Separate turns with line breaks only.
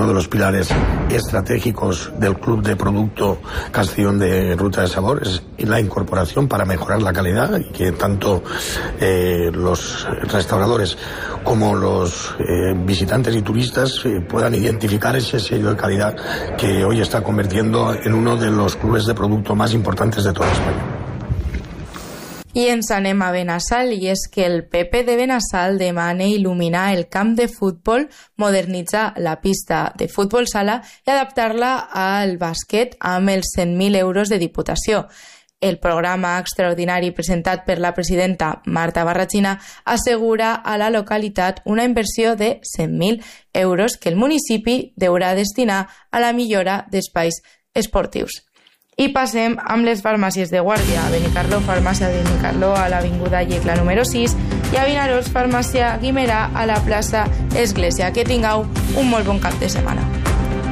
uno de los pilares estratégicos del Club de Producto Castellón de Ruta de Sabor es la incorporación para mejorar la calidad y que tanto los restauradores como los visitantes y turistas puedan identificar ese sello de calidad que hoy está convirtiendo en uno de los clubes de producto más importantes de toda España.
I ens anem a Benassal, i és que el PP de Benassal demana il·luminar el camp de futbol, modernitzar la pista de futbol sala i adaptar-la al bàsquet amb els 100.000 euros de Diputació. El programa extraordinari presentat per la presidenta Marta Barrachina assegura a la localitat una inversió de 100.000 euros que el municipi deurà destinar a la millora d'espais esportius. I passem amb les farmàcies de Guàrdia. A Benicarló, farmàcia de Benicarló, a l'Avinguda Llecla número 6, i a Vinaròs, farmàcia Guimerà, a la plaça Església. Que tingueu un molt bon cap de setmana.